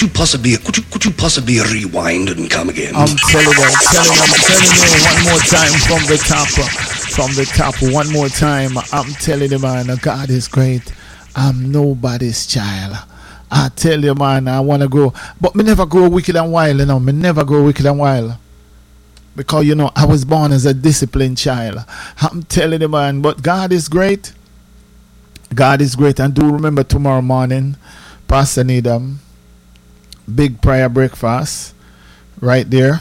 could you possibly rewind and come again? I'm telling you one more time from the top, one more time. I'm telling you, man, God is great. I'm nobody's child. I tell you, man, I want to grow, but me never grow wicked and wild, me never grow wicked and wild. Because, I was born as a disciplined child. I'm telling you, man, but God is great. God is great. And do remember tomorrow morning, Pastor Needham, big prayer breakfast right there,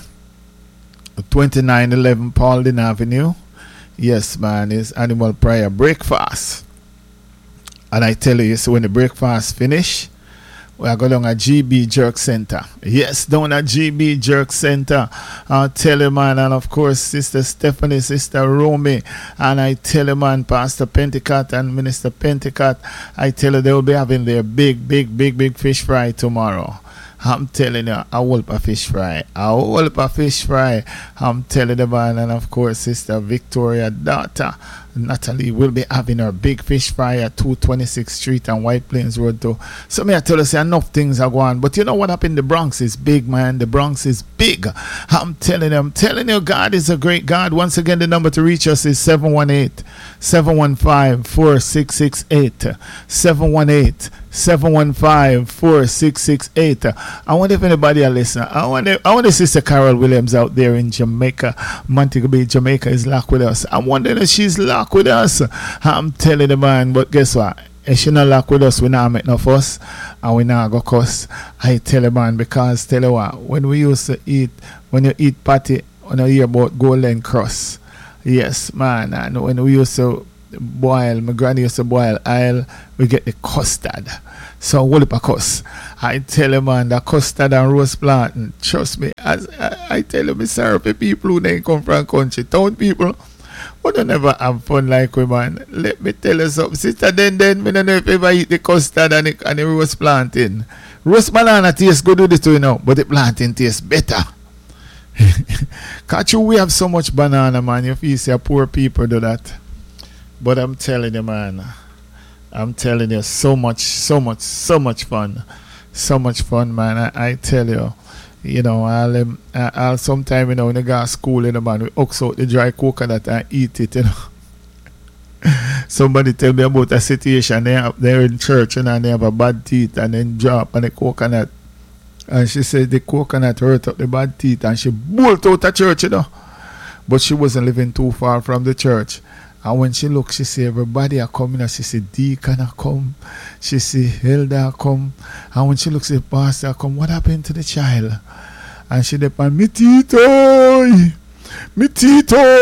2911 Paulding Avenue. Yes, man, it's animal prayer breakfast. And I tell you, so when the breakfast finish, we are going to GB Jerk Center. Yes, down at GB Jerk Center. I'll tell you, man, and of course, Sister Stephanie, Sister Romy, and I tell you, man, Pastor Pentecost and Minister Pentecost, I tell you, they will be having their big fish fry tomorrow. I'm telling you, a whole fish fry. I'm telling you, man, and of course, Sister Victoria daughter Natalie will be having her big fish fry at 226th Street and White Plains Road too. So me I tell you, say enough things are going, but you know what happened? The Bronx is big, man. The Bronx is big. I'm telling you, God is a great God. Once again, the number to reach us is 718-715-4668. 718-715-4668. I wonder if anybody will listen. I wonder Sister Carol Williams out there in Jamaica, Montego Bay, Jamaica, is locked with us. I'm wondering if she's locked with us. I'm telling the man, but guess what? If she not locked with us, we not make no fuss and we not go cuss. I tell you, man, because tell you what, when we used to eat, when you eat patty, when you hear about golden crust, yes, man, and when we used to boil, my granny used to boil oil, we get the custard. So what if I cuss? I tell you, man, the custard and roast plantain, trust me, as I tell you, me sorry for people who don't come from country, town people, but don't never have fun like we, man. Let me tell you something, sister, then, me don't know if you ever eat the custard and the roast plantain. Roast banana tastes good with it too, but the plantain tastes better. Catch you, we have so much banana, man, you feel say poor people do that. But I'm telling you, man, so much fun. So much fun, man. I tell you, I'll sometime, when I go to school, man, we ox out the dry coconut and eat it, Somebody tell me about a situation they're in church, and they have a bad teeth, and then drop on the coconut. And she said the coconut hurt up the bad teeth, and she bolt out of church, But she wasn't living too far from the church. And when she looked, she see everybody are coming, and she see deacon are come, she see elder come, and when she looks at pastor come, what happened to the child? And she depend, me tito,